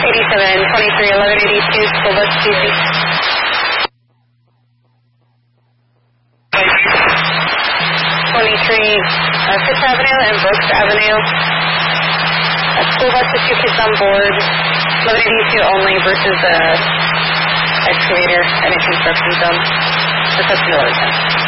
8723 1182, school bus TC. 5th Avenue and Brooks Avenue. A school bus with 2 kids on board. 1182 only versus the excavator and a construction zone. Requesting 1110.